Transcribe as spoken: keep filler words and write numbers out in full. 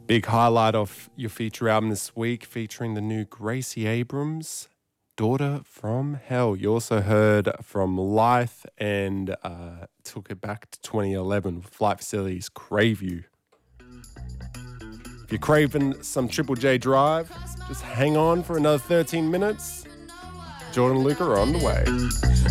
Big highlight of your feature album this week, featuring the new Gracie Abrams, Daughter from Hell. You also heard from Lyth and uh, took it back to twenty eleven with Flight Facilities' Crave You. If you're craving some Triple J Drive, just hang on for another thirteen minutes. Jordan and Luke are on the way.